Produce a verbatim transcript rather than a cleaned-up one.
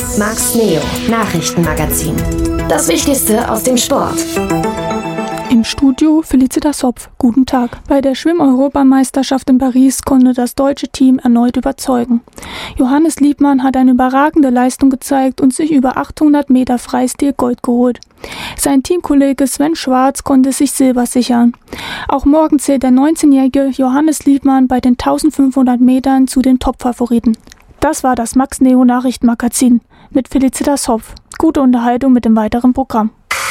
Max Neo Nachrichtenmagazin. Das Wichtigste aus dem Sport. Im Studio Felicitas Hopf. Guten Tag. Bei der Schwimm-Europameisterschaft in Paris konnte das deutsche Team erneut überzeugen. Johannes Liebmann hat eine überragende Leistung gezeigt und sich über achthundert Meter Freistil Gold geholt. Sein Teamkollege Sven Schwarz konnte sich Silber sichern. Auch morgen zählt der neunzehnjährige Johannes Liebmann bei den eintausendfünfhundert Metern zu den Top-Favoriten. Das war das Max Neo Nachrichtenmagazin mit Felicitas Hopf. Gute Unterhaltung mit dem weiteren Programm.